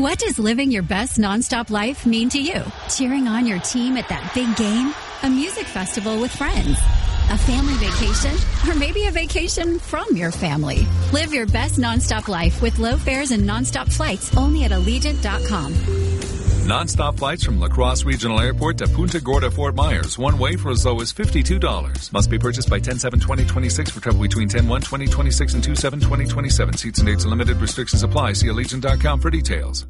What does living your best nonstop life mean to you? Cheering on your team at that big game? A music festival with friends? A family vacation? Or maybe a vacation from your family? Live your best nonstop life with low fares and nonstop flights only at Allegiant.com. Non-stop flights from La Crosse Regional Airport to Punta Gorda, Fort Myers. One way for as low as $52. Must be purchased by 10/7/2026 for travel between 10/1/2026 and 2/7/2027. Seats and dates and limited restrictions apply. See Allegiant.com for details.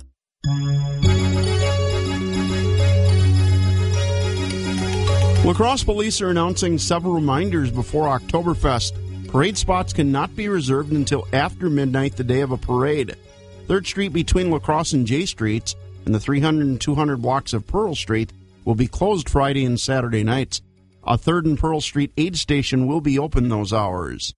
La Crosse police are announcing several reminders before Oktoberfest. Parade spots cannot be reserved until after midnight the day of a parade. 3rd Street between La Crosse and J Streets and the 300 and 200 blocks of Pearl Street will be closed Friday and Saturday nights. A 3rd and Pearl Street aid station will be open those hours.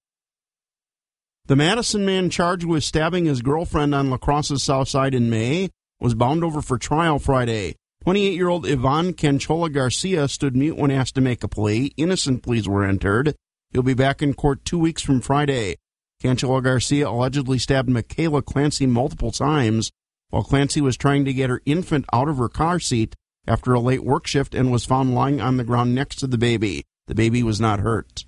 The Madison man charged with stabbing his girlfriend on La Crosse's south side in May was bound over for trial Friday. 28-year-old Ivan Canchola Garcia stood mute when asked to make a plea. Innocent pleas were entered. He'll be back in court 2 weeks from Friday. Canchola Garcia allegedly stabbed Michaela Clancy multiple times while Clancy was trying to get her infant out of her car seat after a late work shift and was found lying on the ground next to the baby. The baby was not hurt.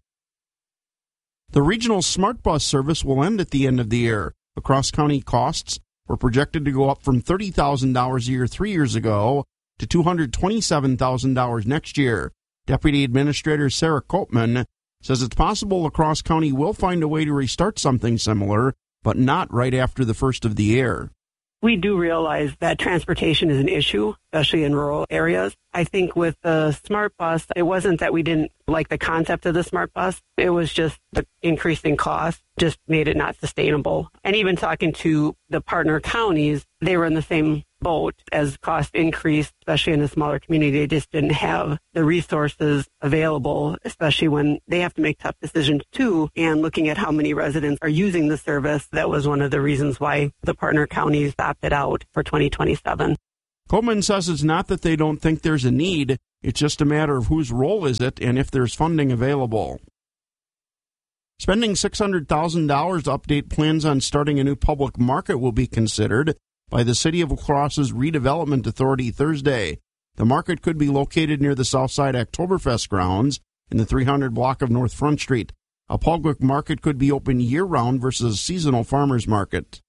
The regional smart bus service will end at the end of the year. The cross-county costs were projected to go up from $30,000 a year 3 years ago to $227,000 next year. Deputy Administrator Sarah Koopman says it's possible La Crosse County will find a way to restart something similar, but not right after the first of the year. We do realize that transportation is an issue, especially in rural areas. I think with the smart bus, it wasn't that we didn't like the concept of the smart bus. It was just the increasing cost just made it not sustainable. And even talking to the partner counties, they were in the same boat. As cost increased, especially in a smaller community, they just didn't have the resources available, especially when they have to make tough decisions too. And looking at how many residents are using the service, that was one of the reasons why the partner counties opted out for 2027. Coleman says it's not that they don't think there's a need, it's just a matter of whose role is it and if there's funding available. Spending $600,000 to update plans on starting a new public market will be considered by the City of La Crosse's Redevelopment Authority Thursday. The market could be located near the Southside Oktoberfest grounds in the 300 block of North Front Street. A public market could be open year-round versus a seasonal farmers market.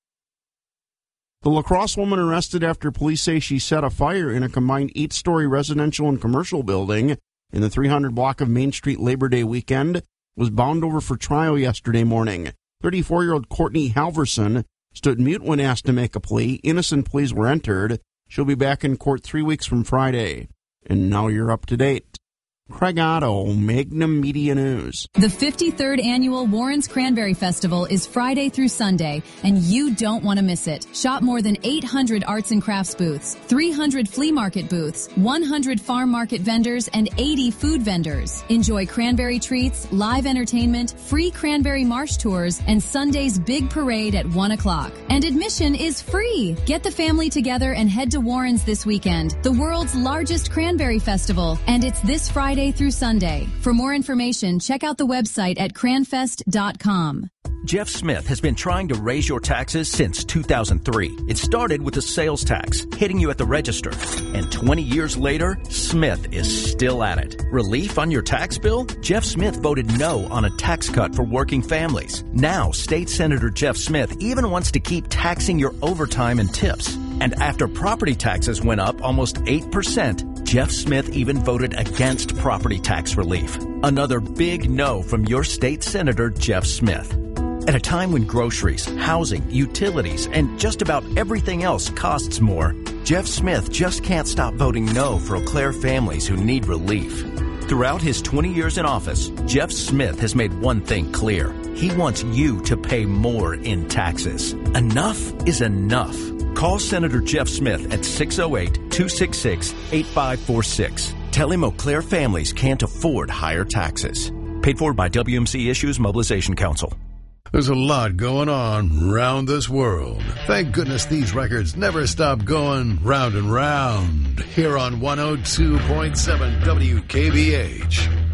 The La Crosse woman arrested after police say she set a fire in a combined 8-story residential and commercial building in the 300 block of Main Street Labor Day weekend was bound over for trial yesterday morning. 34-year-old Courtney Halverson stood mute when asked to make a plea. Innocent pleas were entered. She'll be back in court 3 weeks from Friday. And now you're up to date. Craig Otto, Magnum Media News. The 53rd Annual Warren's Cranberry Festival is Friday through Sunday, and you don't want to miss it. Shop more than 800 arts and crafts booths, 300 flea market booths, 100 farm market vendors, and 80 food vendors. Enjoy cranberry treats, live entertainment, free cranberry marsh tours, and Sunday's big parade at 1 o'clock. And admission is free. Get the family together and head to Warren's this weekend, the world's largest cranberry festival, and it's this Friday through Sunday. For more information, check out the website at cranfest.com. Jeff Smith has been trying to raise your taxes since 2003. It started with the sales tax, hitting you at the register. And 20 years later, Smith is still at it. Relief on your tax bill? Jeff Smith voted no on a tax cut for working families. Now, State Senator Jeff Smith even wants to keep taxing your overtime and tips. And after property taxes went up almost 8%, Jeff Smith even voted against property tax relief. Another big no from your state senator, Jeff Smith. At a time when groceries, housing, utilities, and just about everything else costs more, Jeff Smith just can't stop voting no for Eau Claire families who need relief. Throughout his 20 years in office, Jeff Smith has made one thing clear. He wants you to pay more in taxes. Enough is enough. Call Senator Jeff Smith at 608-266-8546. Tell him Eau Claire families can't afford higher taxes. Paid for by WMC Issues Mobilization Council. There's a lot going on round this world. Thank goodness these records never stop going round and round. Here on 102.7 WKBH.